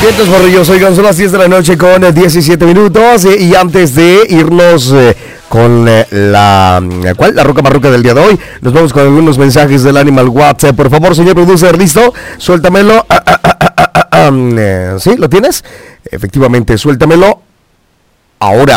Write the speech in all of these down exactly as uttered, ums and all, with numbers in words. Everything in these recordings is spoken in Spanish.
Vientos borrillos, oigan, son las diez de la noche con diecisiete minutos eh, y antes de irnos eh, con eh, la, ¿cuál? La roca marroca del día de hoy, nos vamos con algunos mensajes del Animal WhatsApp. Por favor, señor producer, ¿listo? Suéltamelo. Ah, ah, ah, ah, ah, ah, eh, ¿Sí? ¿Lo tienes? Efectivamente, suéltamelo ahora.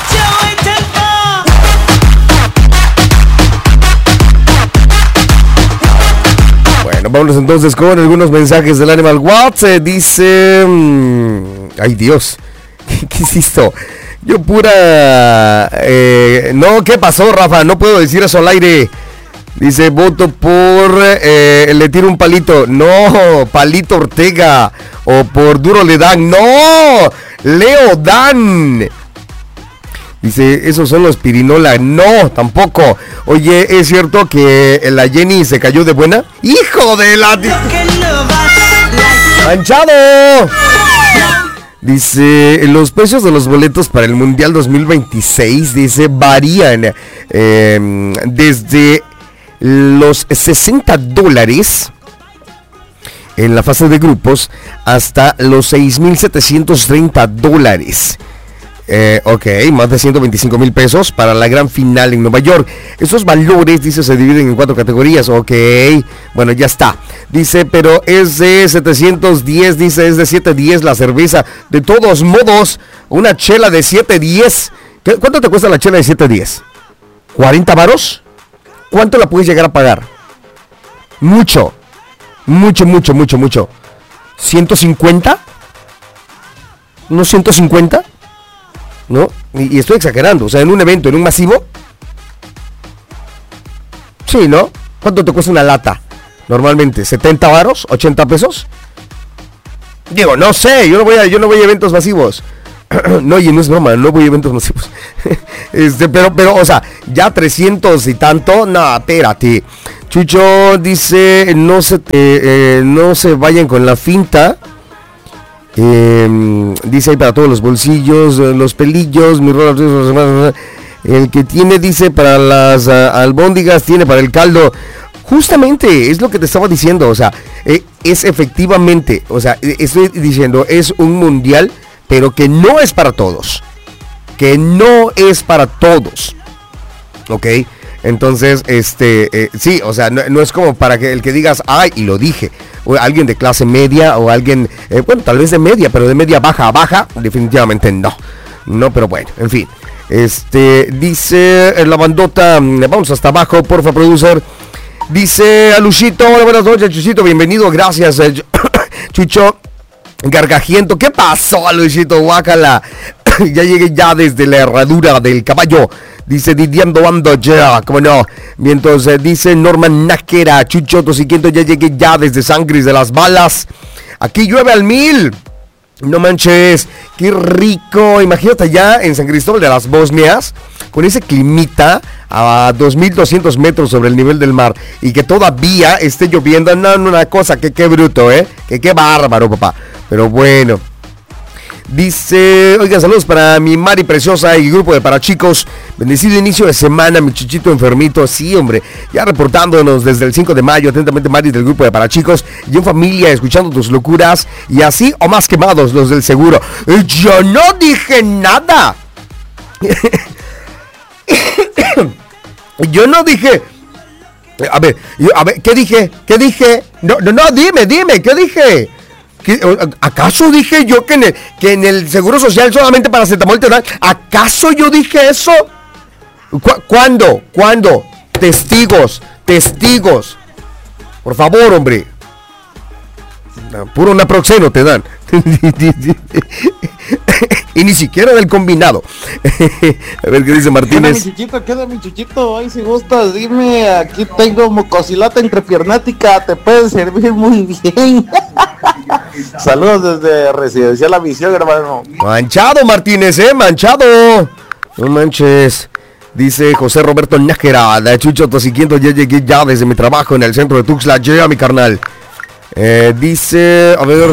Bueno, vámonos entonces con algunos mensajes del Animal WhatsApp. Eh, dice... Mmm, ay, Dios. ¿Qué, ¿Qué es esto? Yo pura... Eh, no, ¿qué pasó, Rafa? No puedo decir eso al aire. Dice, voto por... Eh, le tiro un palito. No, Palito Ortega. O por Duro le dan. No, Leo Dan. Dice, esos son los pirinola. No, tampoco. Oye, ¿es cierto que la Jenny se cayó de buena? ¡Hijo de la... ¡Manchado! Dice, los precios de los boletos para el Mundial dos mil veintiséis, dice, varían eh, desde los sesenta dólares en la fase de grupos hasta los seis mil setecientos treinta dólares. Eh, ok, más de ciento veinticinco mil pesos para la gran final en Nueva York. Esos valores, dice, se dividen en cuatro categorías. Ok, bueno, ya está. Dice, pero es de setecientos diez, dice, es de setecientos diez la cerveza. De todos modos, una chela de setecientos diez. ¿Cuánto te cuesta la chela de setecientos diez? ¿cuarenta varos? ¿Cuánto la puedes llegar a pagar? Mucho. Mucho, mucho, mucho, mucho. ¿ciento cincuenta? ¿Unos ciento cincuenta? ¿No? Y, y estoy exagerando, o sea, en un evento, en un masivo. Sí, ¿no? ¿Cuánto te cuesta una lata? Normalmente, ¿setenta varos? ¿ochenta pesos? Digo, no sé, yo no voy a, yo no voy a eventos masivos. No, y no es broma, no voy a eventos masivos. Este, pero, pero, o sea, ya trescientos y tanto, no, espérate. Chucho dice, no se te, eh, no se vayan con la finta. Eh, dice ahí para todos los bolsillos, los pelillos, mi rola, el que tiene, dice, para las uh, albóndigas, tiene para el caldo. Justamente, es lo que te estaba diciendo, o sea, eh, es efectivamente, o sea, estoy diciendo, es un mundial, pero que no es para todos, que no es para todos, ¿ok? Entonces, este, eh, sí, o sea, no, no es como para que el que digas, ay, y lo dije, o alguien de clase media, o alguien, eh, bueno, tal vez de media, pero de media baja a baja, definitivamente no, no, pero bueno, en fin, este, dice la bandota, vamos hasta abajo, porfa, producer, dice a Luchito, hola, buenas noches, Chuchito, bienvenido, gracias, eh, Chucho, gargajiento, ¿qué pasó, Luchito, guácala? Ya llegué ya desde la herradura del caballo. Dice Didiando Ando, ya, yeah, cómo no. Mientras eh, dice Norman Nájera, Chucho Tosiquiento, ya llegué ya desde Sangres de las Balas. Aquí llueve al mil. No manches, qué rico. Imagínate ya en San Cristóbal de las Bosnias, con ese climita a dos mil doscientos metros sobre el nivel del mar, y que todavía esté lloviendo. No, no, una cosa, que qué bruto, eh. Que qué bárbaro, papá. Pero bueno. Dice, oigan, saludos para mi Mari preciosa y grupo de para chicos. Bendecido inicio de semana, mi chichito enfermito. Sí, hombre, ya reportándonos desde el cinco de mayo. Atentamente, Mari del grupo de para chicos. Y en familia, escuchando tus locuras. Y así o más quemados los del seguro. Yo no dije nada. Yo no dije. A ver, a ver, ¿qué dije? ¿Qué dije? No, no, no, dime, dime, ¿qué dije? ¿Acaso dije yo que en, el, que en el Seguro Social solamente paracetamol te dan? ¿Acaso yo dije eso? ¿Cu- ¿Cuándo? ¿Cuándo? Testigos, testigos. Por favor, hombre. Puro naproxeno te dan. Y ni siquiera del combinado. A ver qué dice Martínez. Queda mi chuchito, queda mi chuchito. Ay, si gustas, dime. Aquí tengo mucosilata entrepiernática. Te puede servir muy bien. Saludos desde Residencial La Visión, hermano. Manchado, Martínez, eh, manchado. No manches. Dice José Roberto Nájera, de Chucho Tosiquiento, ya llegué ya desde mi trabajo en el centro de Tuxtla. Llega mi carnal. Eh, dice, a ver.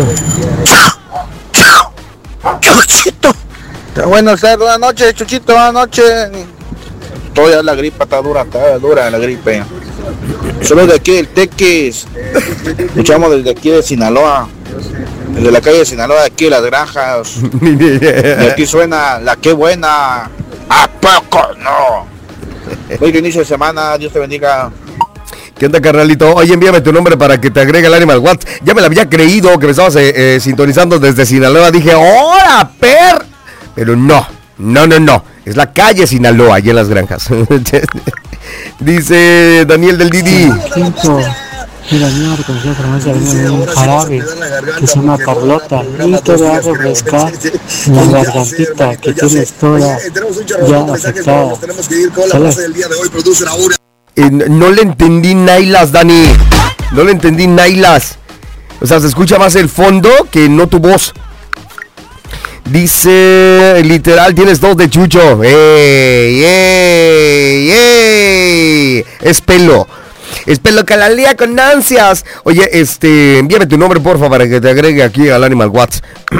Chuchito. Buenas tardes, buenas noches, Chuchito, buenas noches. Todavía la gripa está dura, está dura la gripe. Solo de aquí del Tequis. Escuchamos desde aquí de Sinaloa. El de la calle de Sinaloa, de aquí de las granjas. Y aquí suena la que buena. ¿A poco no? Hoy inicio de semana, Dios te bendiga. ¿Qué onda, carnalito? Oye, envíame tu nombre para que te agregue el Animal WhatsApp. Ya me la había creído que me estabas eh, eh, sintonizando desde Sinaloa. Dije, ¡hola, per! Pero no, no, no, no. Es la calle Sinaloa, allí en las granjas. Dice Daniel del Didi. Mira, mira, reconocí farmacia de un jarabe que se llama Carlota y te va a refrescar la gargantita que tienes toda ya afectada. Eh, no le entendí Nailas, Dani. No le entendí Nailas. O sea, se escucha más el fondo que no tu voz. Dice, literal, tienes dos de Chucho. ¡Ey, ey, ey! Es pelo. Es pelo que la lía con ansias. Oye, este, envíame tu nombre, porfa, para que te agregue aquí al Animal WhatsApp.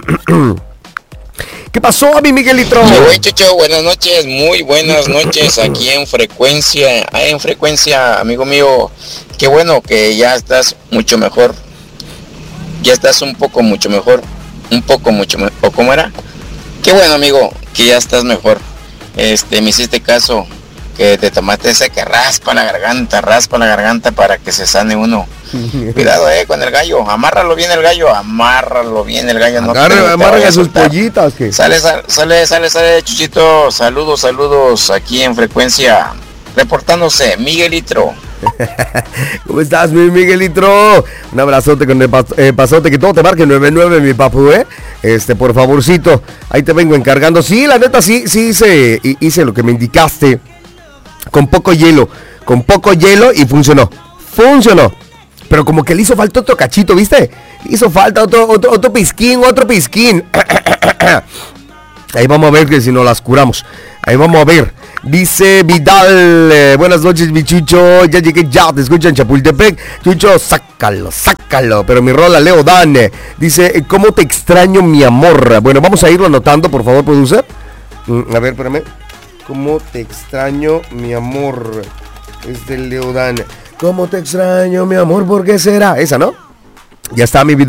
¿Qué pasó, mi Miguelito? Qué buen, Chucho, buenas noches, muy buenas noches aquí en Frecuencia, en Frecuencia, amigo mío. Qué bueno que ya estás mucho mejor. Ya estás un poco mucho mejor. Un poco mucho mejor. ¿O cómo era? Qué bueno, amigo, que ya estás mejor. Este, me hiciste caso, que te tomaste ese que raspa la garganta, raspa la garganta para que se sane uno. Cuidado, eh, con el gallo, amárralo bien el gallo, amárralo bien el gallo. Agarre, no amarre a sus pollitas. ¿Qué? Sale, sale, sale, sale, sale, Chuchito, saludos, saludos, aquí en Frecuencia, reportándose, Miguelito. ¿Cómo estás, mi Miguelito? Un abrazote con el pas eh, pasote, que todo te marque nueve nueve, mi papu, ¿eh? Este, por favorcito, ahí te vengo encargando. Sí, la neta, sí, sí hice, hice lo que me indicaste, con poco hielo, con poco hielo y funcionó, funcionó. Pero como que le hizo falta otro cachito, ¿viste? Le hizo falta otro, otro, otro pisquín, otro pisquín. Ahí vamos a ver que si nos las curamos. Ahí vamos a ver. Dice Vidal, eh, buenas noches, mi Chucho. Ya llegué, ya te escucho en Chapultepec. Chucho, sácalo, sácalo. Pero mi rola, Leo Dan. Dice, ¿cómo te extraño, mi amor? Bueno, vamos a irlo anotando, por favor, producer. Mm, a ver, espérame. ¿Cómo te extraño, mi amor? Es del Leo Dan. ¿Cómo te extraño, mi amor? ¿Por qué será? Esa, ¿no? Ya está, mi vida.